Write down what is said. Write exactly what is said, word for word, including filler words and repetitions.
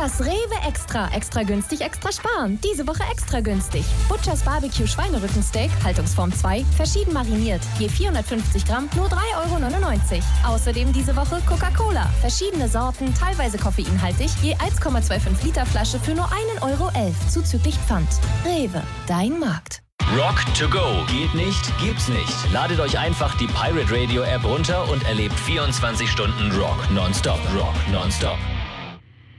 Das Rewe Extra. Extra günstig, extra sparen. Diese Woche extra günstig. Butchers Barbecue Schweinerückensteak, Haltungsform zwei, verschieden mariniert. Je vierhundertfünfzig Gramm, nur drei Euro neunundneunzig. Außerdem diese Woche Coca-Cola. Verschiedene Sorten, teilweise koffeinhaltig, je eins Komma fünfundzwanzig Liter Flasche für nur ein Euro elf, zuzüglich Pfand. Rewe, dein Markt. Rock to go. Geht nicht, gibt's nicht. Ladet euch einfach die Pirate Radio App runter und erlebt vierundzwanzig Stunden Rock nonstop. Rock nonstop.